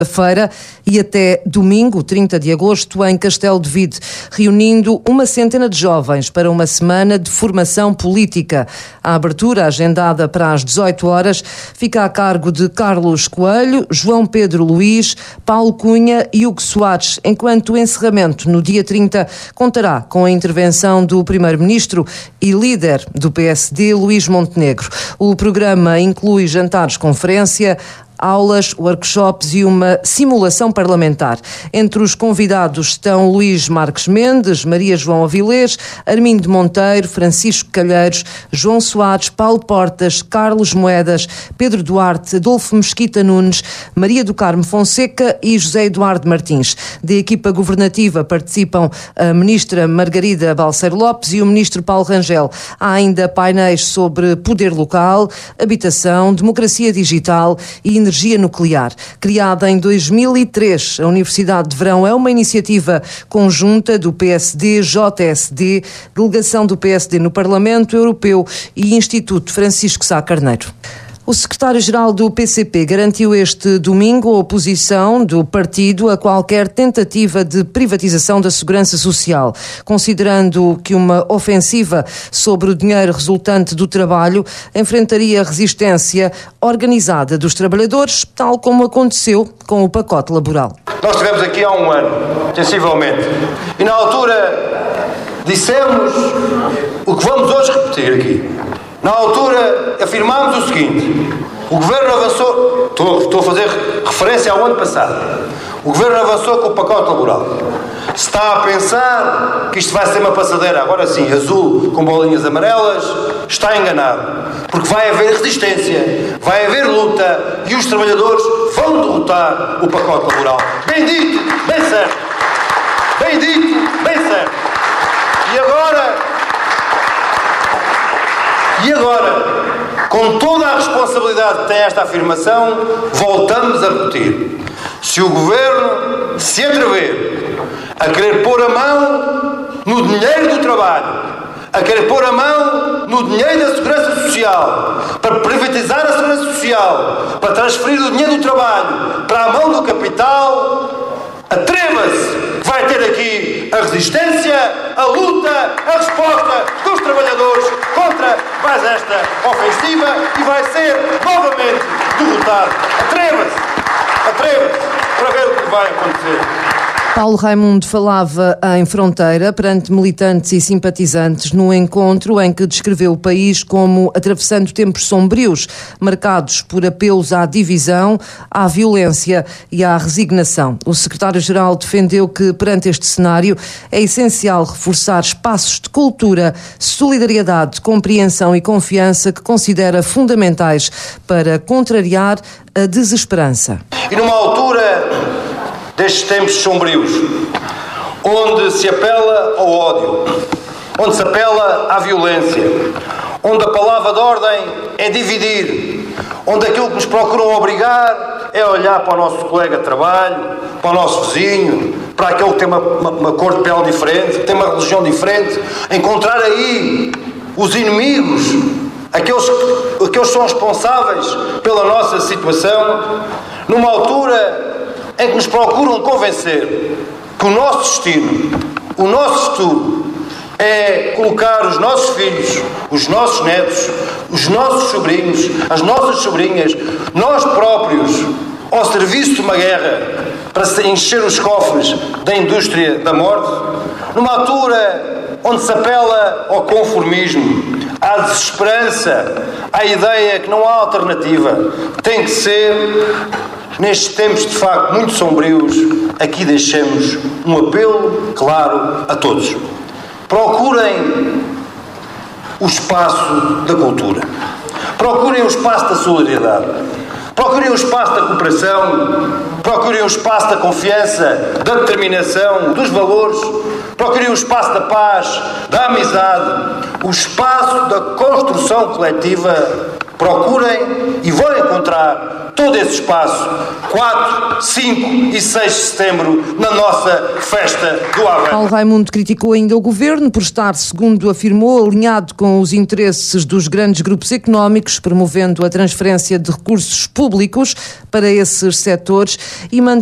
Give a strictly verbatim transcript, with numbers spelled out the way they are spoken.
feira e até domingo, trinta de agosto, em Castelo de Vide, reunindo uma centena de jovens para uma semana de formação política. A abertura, agendada para as dezoito horas, fica a cargo de Carlos Coelho, João Pedro Luís, Paulo Cunha e Hugo Soares, enquanto o encerramento, no dia trinta, contará com a intervenção do primeiro-ministro e líder do P S D, Luís Montenegro. O programa inclui jantares-conferência, aulas, workshops e uma simulação parlamentar. Entre os convidados estão Luís Marques Mendes, Maria João Avilés, Armindo Monteiro, Francisco Calheiros, João Soares, Paulo Portas, Carlos Moedas, Pedro Duarte, Adolfo Mesquita Nunes, Maria do Carmo Fonseca e José Eduardo Martins. Da equipa governativa participam a ministra Margarida Balseiro Lopes e o ministro Paulo Rangel. Há ainda painéis sobre poder local, habitação, democracia digital e energia Energia nuclear. Criada em dois mil e três, a Universidade de Verão é uma iniciativa conjunta do P S D, J S D, Delegação do P S D no Parlamento Europeu e Instituto Francisco Sá Carneiro. O secretário-geral do P C P garantiu este domingo a oposição do partido a qualquer tentativa de privatização da segurança social, considerando que uma ofensiva sobre o dinheiro resultante do trabalho enfrentaria resistência organizada dos trabalhadores, tal como aconteceu com o pacote laboral. Nós estivemos aqui há um ano, sensivelmente, e na altura dissemos o que vamos hoje repetir aqui. Na altura, afirmámos o seguinte: o Governo avançou, estou, estou a fazer referência ao ano passado, o Governo avançou com o pacote laboral. Se está a pensar que isto vai ser uma passadeira, agora sim, azul com bolinhas amarelas, está enganado. Porque vai haver resistência, vai haver luta e os trabalhadores vão derrotar o pacote laboral. Bem dito, bem certo. Bem dito, bem certo. E agora... E agora, com toda a responsabilidade que tem esta afirmação, voltamos a repetir. Se o Governo se atrever a querer pôr a mão no dinheiro do trabalho, a querer pôr a mão no dinheiro da segurança social, para privatizar a segurança social, para transferir o dinheiro do trabalho para a mão do capital, atreva-se. Vai ter aqui a resistência, a luta, a resposta dos trabalhadores contra mais esta ofensiva e vai ser novamente derrotado. Atreva-se, atreva-se para ver o que vai acontecer. Paulo Raimundo falava em Fronteira perante militantes e simpatizantes no encontro em que descreveu o país como atravessando tempos sombrios, marcados por apelos à divisão, à violência e à resignação. O secretário-geral defendeu que, perante este cenário, é essencial reforçar espaços de cultura, solidariedade, compreensão e confiança que considera fundamentais para contrariar a desesperança. E numa altura destes tempos sombrios, onde se apela ao ódio, onde se apela à violência, onde a palavra de ordem é dividir, onde aquilo que nos procuram obrigar é olhar para o nosso colega de trabalho, para o nosso vizinho, para aquele que tem uma, uma, uma cor de pele diferente, que tem uma religião diferente, encontrar aí os inimigos, aqueles, aqueles que são responsáveis pela nossa situação, numa altura em que nos procuram convencer que o nosso destino, o nosso futuro, é colocar os nossos filhos, os nossos netos, os nossos sobrinhos, as nossas sobrinhas, nós próprios, ao serviço de uma guerra para se encher os cofres da indústria da morte, numa altura onde se apela ao conformismo, à desesperança, à ideia que não há alternativa, tem que ser... Nestes tempos, de facto, muito sombrios, aqui deixamos um apelo claro a todos. Procurem o espaço da cultura. Procurem o espaço da solidariedade. Procurem o espaço da cooperação. Procurem o espaço da confiança, da determinação, dos valores. Procurem o espaço da paz, da amizade. O espaço da construção coletiva procurem e vão encontrar todo esse espaço quatro, cinco e seis de setembro na nossa festa do Aveiro. Paulo Raimundo criticou ainda o governo por estar, segundo afirmou, alinhado com os interesses dos grandes grupos económicos, promovendo a transferência de recursos públicos para esses setores e mantendo